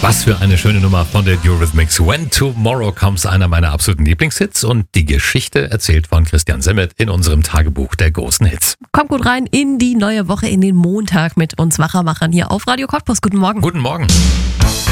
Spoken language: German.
Was für eine schöne Nummer von der Eurythmics. When Tomorrow Comes, einer meiner absoluten Lieblingshits und die Geschichte erzählt von Christian Simmet in unserem Tagebuch der großen Hits. Kommt gut rein in die neue Woche, in den Montag mit uns Wachermachern hier auf Radio Cottbus. Guten Morgen. Guten Morgen.